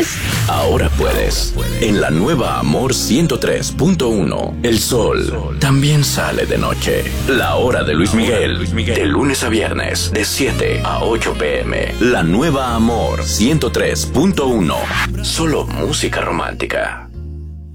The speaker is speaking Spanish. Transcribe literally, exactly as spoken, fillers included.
Ahora puedes. En la nueva Amor ciento tres punto uno, el sol también sale de noche. La hora de Luis Miguel, de lunes a viernes, de siete a ocho pm. La nueva Amor ciento tres punto uno. Solo música romántica.